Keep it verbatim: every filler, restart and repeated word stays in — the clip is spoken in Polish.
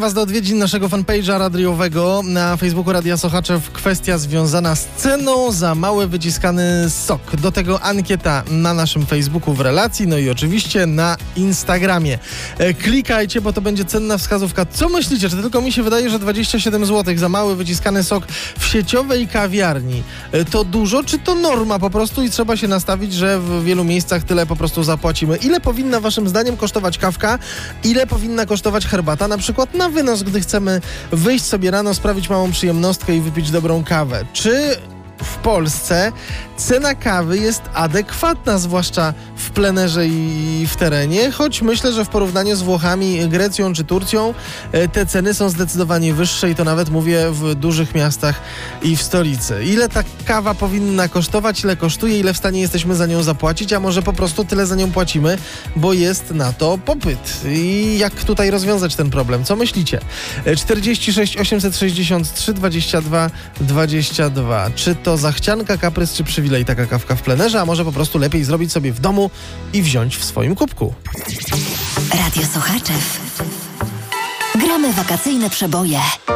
Was do odwiedzin naszego fanpage'a radiowego na Facebooku Radia Sochaczew. Kwestia związana z ceną za mały wyciskany sok. Do tego ankieta na naszym Facebooku w relacji, no i oczywiście na Instagramie. E, klikajcie, bo to będzie cenna wskazówka. Co myślicie? Czy tylko mi się wydaje, że dwadzieścia siedem złotych za mały wyciskany sok w sieciowej kawiarni e, to dużo, czy to norma po prostu i trzeba się nastawić, że w wielu miejscach tyle po prostu zapłacimy? Ile powinna waszym zdaniem kosztować kawka? Ile powinna kosztować herbata? Na przykład na wynos, gdy chcemy wyjść sobie rano, sprawić małą przyjemnostkę i wypić dobrą kawę. Czy w Polsce cena kawy jest adekwatna, zwłaszcza w plenerze i w terenie, choć myślę, że w porównaniu z Włochami, Grecją czy Turcją te ceny są zdecydowanie wyższe i to nawet mówię w dużych miastach i w stolicy. Ile ta kawa powinna kosztować, ile kosztuje, ile w stanie jesteśmy za nią zapłacić, a może po prostu tyle za nią płacimy, bo jest na to popyt. I jak tutaj rozwiązać ten problem? Co myślicie? czterdzieści sześć osiemset sześćdziesiąt trzy dwadzieścia dwa dwadzieścia dwa. Czy to zachcianka, kaprys czy przywilej taka kawka w plenerze, a może po prostu lepiej zrobić sobie w domu i wziąć w swoim kubku? Radio Sochaczew. Gramy wakacyjne przeboje.